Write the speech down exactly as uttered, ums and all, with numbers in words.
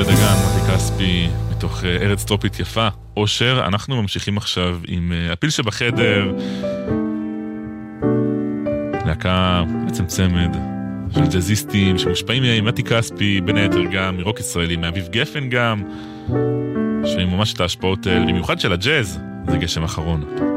גילה דגן, מתי כספי, מתוך ארץ טרופית יפה, אושר. אנחנו ממשיכים עכשיו עם הפיל שבחדר, להקה בעצם צמד של ג'אזיסטים שמושפעים ממתי כספי, בין היתר גם מרוק ישראלי, מאביב גפן גם, שומעים ממש את ההשפעות, במיוחד של הג'אז, זה גשם אחרון.